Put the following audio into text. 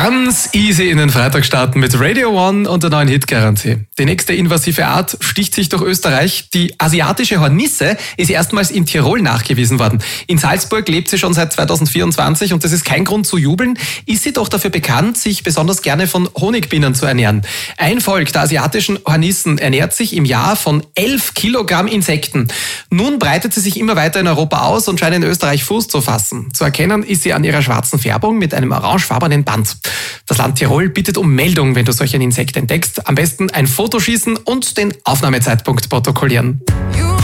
Ganz easy in den Freitag starten mit Radio One und der neuen Hit-Garantie. Die nächste invasive Art sticht sich durch Österreich. Die asiatische Hornisse ist erstmals in Tirol nachgewiesen worden. In Salzburg lebt sie schon seit 2024 und das ist kein Grund zu jubeln. Ist sie doch dafür bekannt, sich besonders gerne von Honigbienen zu ernähren. Ein Volk der asiatischen Hornissen ernährt sich im Jahr von 11 Kilogramm Insekten. Nun breitet sie sich immer weiter in Europa aus und scheint in Österreich Fuß zu fassen. Zu erkennen ist sie an ihrer schwarzen Färbung mit einem orangefarbenen Band. Das Land Tirol bittet um Meldung, wenn du solch ein Insekt entdeckst. Am besten ein Foto schießen und den Aufnahmezeitpunkt protokollieren.